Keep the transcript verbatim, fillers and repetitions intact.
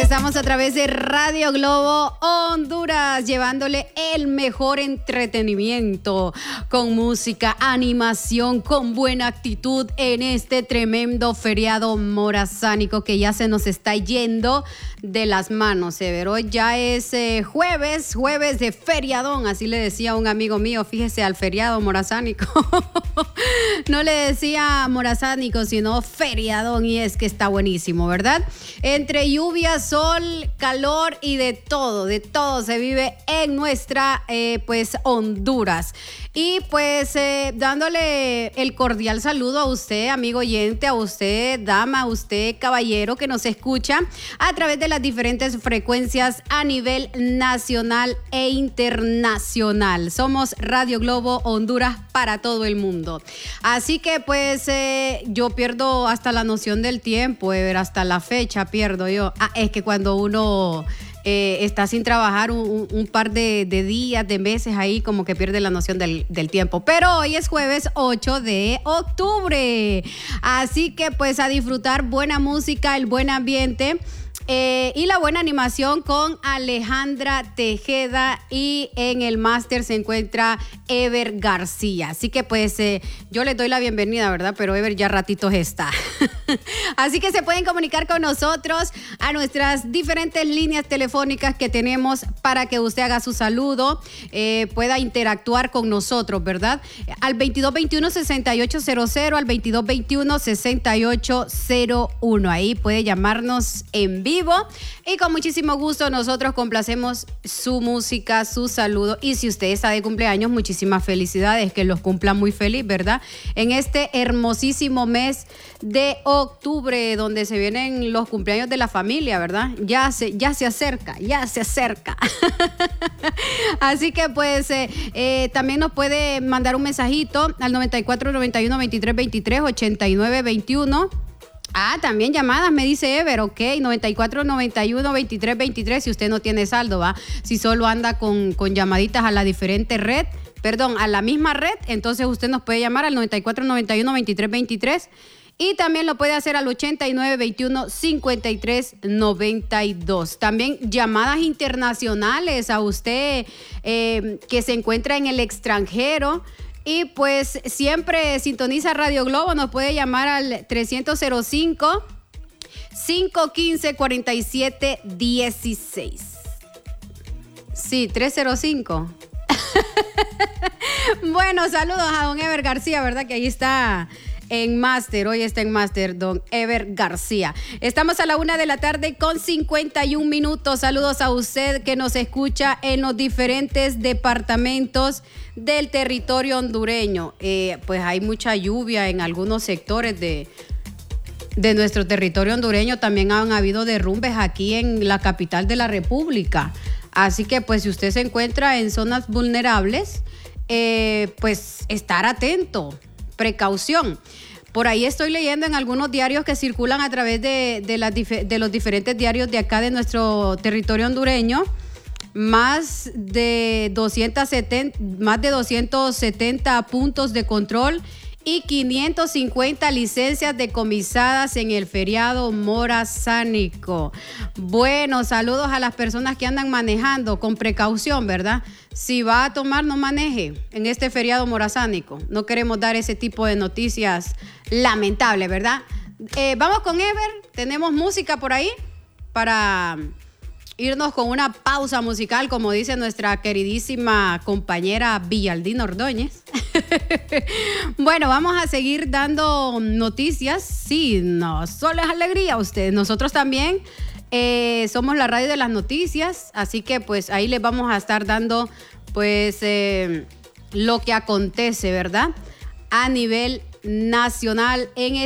Estamos a través de Radio Globo Honduras, llevándole el mejor entretenimiento con música, animación, con buena actitud en este tremendo feriado morazánico que ya se nos está yendo de las manos. Ever, hoy ya es eh, jueves, jueves de feriadón, así le decía un amigo mío, fíjese al feriado morazánico. No le decía morazánico, sino feriadón, y es que está buenísimo, ¿verdad? Entre lluvia, sol, calor y de todo, de todo se vive en nuestra eh, pues Honduras. Y pues eh, dándole el cordial saludo a usted, amigo oyente, a usted, dama, a usted, caballero, que nos escucha a través de las diferentes frecuencias a nivel nacional e internacional. Somos Radio Globo Honduras para todo el mundo. Así que pues eh, yo pierdo hasta la noción del tiempo, eh, hasta la fecha pierdo yo. Ah, es que cuando uno eh, está sin trabajar un, un par de, de días, de meses ahí, como que pierde la noción del, del tiempo. Pero hoy es jueves ocho de octubre. Así que pues a disfrutar buena música, el buen ambiente. Eh, y la buena animación con Alejandra Tejeda, y en el máster se encuentra Ever García. Así que pues eh, yo les doy la bienvenida, ¿verdad? Pero Ever ya ratitos está. Así que se pueden comunicar con nosotros a nuestras diferentes líneas telefónicas que tenemos para que usted haga su saludo, eh, pueda interactuar con nosotros, ¿verdad? Al veintidós veintiuno sesenta y ocho cero cero, al veintidós veintiuno sesenta y ocho cero uno. Ahí puede llamarnos en vivo. Y con muchísimo gusto nosotros complacemos su música, su saludo. Y si usted está de cumpleaños, muchísimas felicidades, que los cumpla muy feliz, ¿verdad? En este hermosísimo mes de octubre, donde se vienen los cumpleaños de la familia, ¿verdad? Ya se, ya se acerca, ya se acerca. Así que pues eh, eh, también nos puede mandar un mensajito al noventa y cuatro noventa y uno veintitrés veintitrés ochenta y nueve veintiuno. Ah, también llamadas, me dice Ever, ok, noventa y cuatro noventa y uno veintitrés veintitrés, si usted no tiene saldo, va, si solo anda con, con llamaditas a la diferente red, perdón, a la misma red, entonces usted nos puede llamar al noventa y cuatro noventa y uno veintitrés veintitrés, y también lo puede hacer al ochenta y nueve veintiuno cincuenta y tres noventa y dos. También llamadas internacionales a usted eh, que se encuentra en el extranjero. Y pues siempre sintoniza Radio Globo, nos puede llamar al trescientos cinco, cinco uno cinco, cuatro siete uno seis. Sí, trescientos cinco. Bueno, saludos a don Ever García, ¿verdad? Que ahí está en máster, hoy está en máster don Ever García. Estamos a la una de la tarde con cincuenta y un minutos. Saludos a usted que nos escucha en los diferentes departamentos del territorio hondureño. Eh, pues hay mucha lluvia en algunos sectores de, de nuestro territorio hondureño. También han habido derrumbes aquí en la capital de la República. Así que pues si usted se encuentra en zonas vulnerables, eh, pues estar atento. Precaución. Por ahí estoy leyendo en algunos diarios que circulan a través de, de, las, de los diferentes diarios de acá de nuestro territorio hondureño, más de doscientos setenta, más de doscientos setenta puntos de control y quinientas cincuenta licencias decomisadas en el feriado morazánico. Bueno, saludos a las personas que andan manejando con precaución, ¿verdad? Si va a tomar, no maneje en este feriado morazánico. No queremos dar ese tipo de noticias lamentables, ¿verdad? Eh, vamos con Ever. Tenemos música por ahí para irnos con una pausa musical, como dice nuestra queridísima compañera Villaldín Ordóñez. Bueno, vamos a seguir dando noticias. Sí, no solo es alegría ustedes, nosotros también eh, somos la radio de las noticias, así que pues ahí les vamos a estar dando pues eh, lo que acontece, ¿verdad? A nivel nacional en